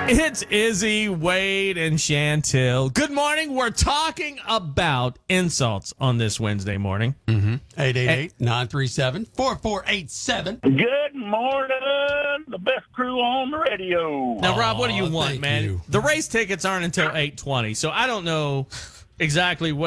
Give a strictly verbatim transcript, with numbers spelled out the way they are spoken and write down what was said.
It's Izzy, Wade, and Chantil. Good morning. We're talking about insults on this Wednesday morning. Mm-hmm. eight eight eight, nine three seven, four four eight seven. Good morning, the best crew on the radio. Now, Rob, what do you Aw, want, thank man? you. The race tickets aren't until eight twenty, so I don't know exactly what